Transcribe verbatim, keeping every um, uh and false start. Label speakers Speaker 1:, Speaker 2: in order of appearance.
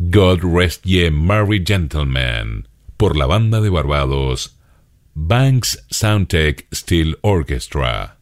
Speaker 1: God Rest Ye Merry Gentlemen, por la banda de Barbados Banks Soundtech Steel Orchestra.